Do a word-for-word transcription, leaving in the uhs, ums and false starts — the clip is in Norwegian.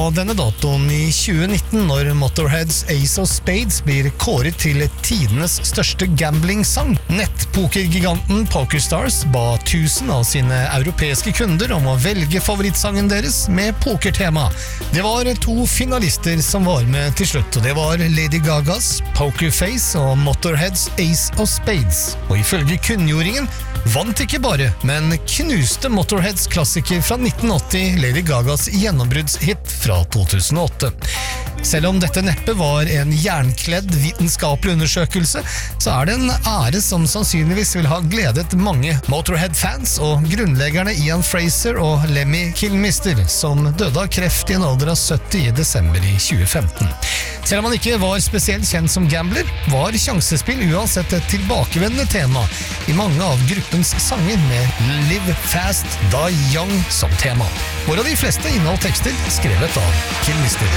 denne datoen i tjue nitten når Motorheads Ace of Spades blir kåret til tidenes største gambling-sang. Nettpokergiganten PokerStars ba tusen av sine europeiske kunder om å velge favorittsangen deres med pokertema. Det var to finalister som var med til slutt, og det var Lady Gagas Pokerface og Motorheads Ace of Spades. Og ifølge kunngjøringen vant ikke bare, men knuste Motorheads klassiker fra nitten åtti, Lady Gagas gjennombruddshit fra to tusen og åtte. Selv om dette neppe var en jernkledd vitenskapelig undersøkelse, så er det en ære som sannsynligvis vil ha gledet mange Motorhead-fans og grunnleggerne Ian Fraser og Lemmy Kilmister, som døde av kreft i en alder av sytti i desember i tjue femten. Selv om han ikke var spesielt kjent som gambler, var sjansespill uansett et tilbakevendende tema i mange av gruppens sanger med Live Fast, Die Young som tema, hvorav de fleste inneholdt tekster skrevet av Kilmister.